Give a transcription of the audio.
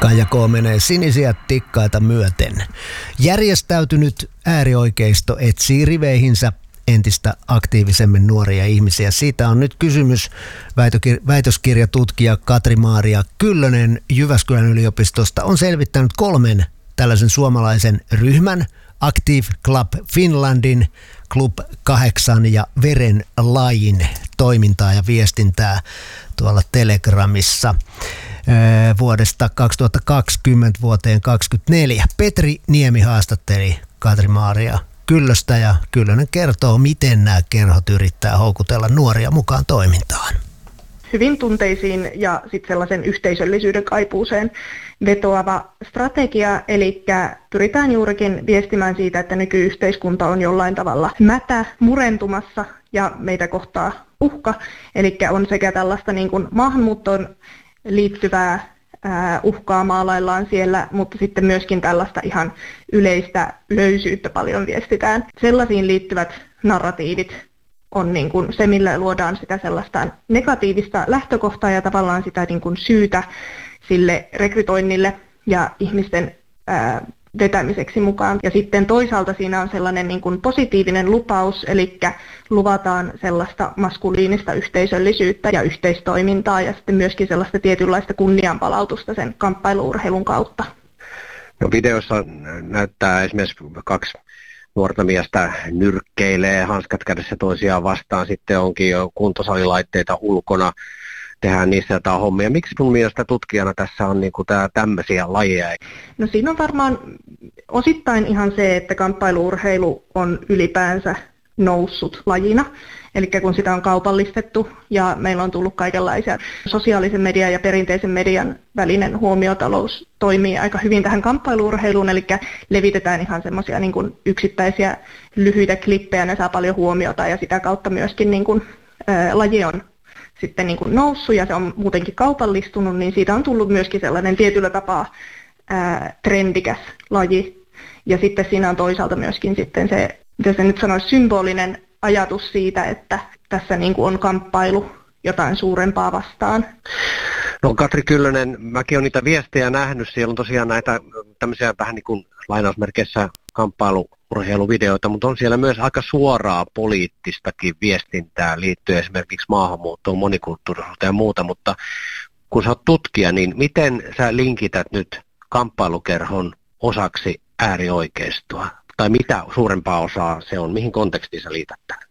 Kaija K. menee sinisiä tikkaita myöten. Järjestäytynyt äärioikeisto etsii riveihinsä entistä aktiivisemmin nuoria ihmisiä. Siitä on nyt kysymys. Väitöskirjatutkija Katri-Maaria Kyllönen Jyväskylän yliopistosta on selvittänyt 3 tällaisen suomalaisen ryhmän, Active Club Finlandin, Club 8 ja Veren lajin toimintaa ja viestintää tuolla Telegramissa vuodesta 2020 vuoteen 2024. Petri Niemi haastatteli Katri-Maaria Kyllöstä ja Kyllönen kertoo, miten nämä kerhot yrittää houkutella nuoria mukaan toimintaan. Hyvin tunteisiin ja sitten sellaisen yhteisöllisyyden kaipuuseen vetoava strategia, eli pyritään juurikin viestimään siitä, että nykyyhteiskunta on jollain tavalla mätä, murentumassa ja meitä kohtaa uhka, eli on sekä tällaista niin kuin maahanmuuttoon liittyvää uhkaa maalaillaan siellä, mutta sitten myöskin tällaista ihan yleistä löysyyttä paljon viestitään. Sellaisiin liittyvät narratiivit on niin kuin se, millä luodaan sitä sellaista negatiivista lähtökohtaa ja tavallaan sitä niin kuin syytä sille rekrytoinnille ja ihmisten vetämiseksi mukaan. Ja sitten toisaalta siinä on sellainen niin kuin positiivinen lupaus, eli luvataan sellaista maskuliinista yhteisöllisyyttä ja yhteistoimintaa ja sitten myöskin sellaista tietynlaista kunnianpalautusta sen kamppailu-urheilun kautta. No, videossa näyttää esimerkiksi 2 nuorta miestä nyrkkeilee, hanskat kädessä toisiaan vastaan, sitten onkin jo kuntosalilaitteita ulkona, tehdään niissä jotain hommia. Miksi sun mielestä tutkijana tässä on niinku tämmöisiä lajeja? No siinä on varmaan osittain ihan se, että kamppailu-urheilu on ylipäänsä noussut lajina. Eli kun sitä on kaupallistettu ja meillä on tullut kaikenlaisia sosiaalisen median ja perinteisen median välinen huomiotalous toimii aika hyvin tähän kamppailu-urheiluun, eli levitetään ihan semmoisia niin kuin yksittäisiä lyhyitä klippejä, ne saa paljon huomiota ja sitä kautta myöskin niin kuin, laji on sitten niin kuin noussut ja se on muutenkin kaupallistunut, niin siitä on tullut myöskin sellainen tietyllä tapaa trendikäs laji. Ja sitten siinä on toisaalta myöskin sitten se, mitä se nyt sanoisi, symbolinen ajatus siitä, että tässä niin kuin on kamppailu jotain suurempaa vastaan. No, Katri Kyllönen, mäkin olen niitä viestejä nähnyt. Siellä on tosiaan näitä tämmöisiä vähän niin kuin lainausmerkeissä kamppailu-urheiluvideoita, mutta on siellä myös aika suoraa poliittistakin viestintää liittyen esimerkiksi maahanmuuttoon, monikulttuurisuuteen ja muuta, mutta kun sä oot tutkija, niin miten sä linkität nyt kamppailukerhon osaksi äärioikeistoa? Tai mitä suurempaa osaa se on? Mihin kontekstiin sä liität tämän?